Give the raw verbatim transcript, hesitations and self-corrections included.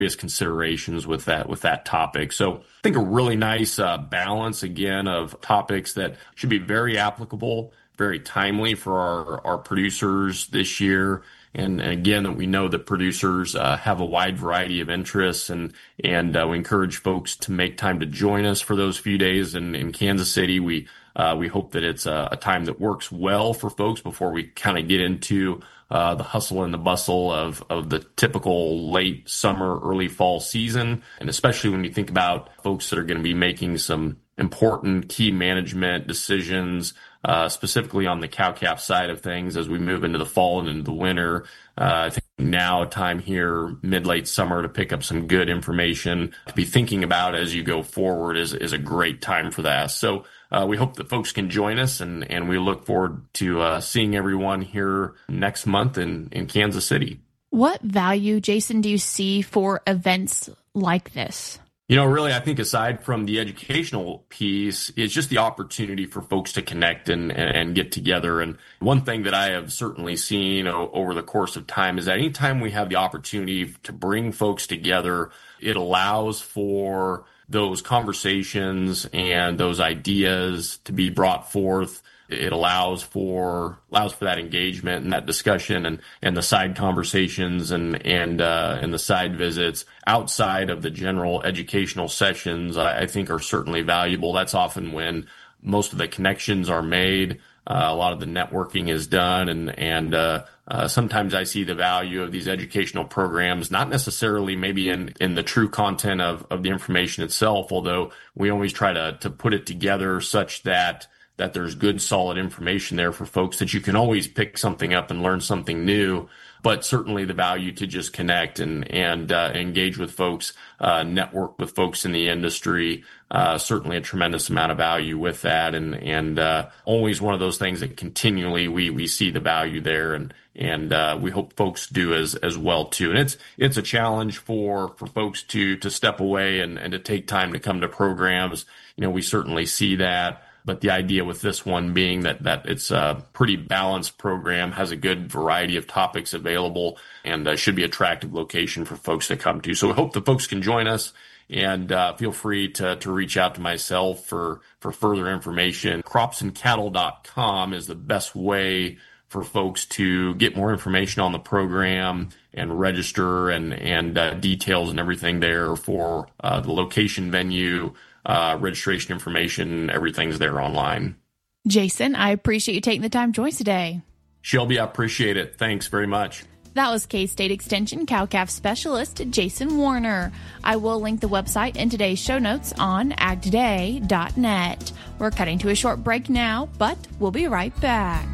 considerations with that with that topic. So I think a really nice uh, balance, again, of topics that should be very applicable, very timely for our, our producers this year. And, and again, that we know that producers uh, have a wide variety of interests, and and uh, we encourage folks to make time to join us for those few days in, in Kansas City. We uh, we hope that it's a, a time that works well for folks before we kind of get into uh, the hustle and the bustle of of the typical late summer, early fall season, and especially when you think about folks that are going to be making some important key management decisions, uh, specifically on the cow-calf side of things as we move into the fall and into the winter. Uh, I think now a time here, mid-late summer, to pick up some good information to be thinking about as you go forward is, is a great time for that. So uh, we hope that folks can join us, and, and we look forward to uh, seeing everyone here next month in, in Kansas City. What value, Jason, do you see for events like this? You know, really, I think aside from the educational piece, it's just the opportunity for folks to connect and, and get together. And one thing that I have certainly seen over the course of time is that anytime we have the opportunity to bring folks together, it allows for those conversations and those ideas to be brought forth. It allows for allows for that engagement and that discussion and, and the side conversations and and uh, and the side visits outside of the general educational sessions. I, I think are certainly valuable. That's often when most of the connections are made. Uh, a lot of the networking is done, and and uh, uh, sometimes I see the value of these educational programs, not necessarily maybe in, in the true content of, of the information itself, although we always try to to put it together such that that there's good, solid information there for folks that you can always pick something up and learn something new. But certainly the value to just connect and and uh, engage with folks, uh, network with folks in the industry, uh, certainly a tremendous amount of value with that, and and uh, always one of those things that continually we we see the value there, and and uh, we hope folks do as as well too. And it's it's a challenge for for folks to to step away and and to take time to come to programs. You know, we certainly see that. But the idea with this one being that that it's a pretty balanced program, has a good variety of topics available, and uh, should be an attractive location for folks to come to. So we hope that folks can join us, and uh, feel free to to reach out to myself for, for further information. crops and cattle dot com is the best way for folks to get more information on the program and register and, and uh, details and everything there for uh, the location, venue, Uh, registration information, everything's there online. Jason, I appreciate you taking the time to join us today. Shelby, I appreciate it. Thanks very much. That was K-State Extension cow-calf specialist Jason Warner. I will link the website in today's show notes on ag today dot net. We're cutting to a short break now, but we'll be right back.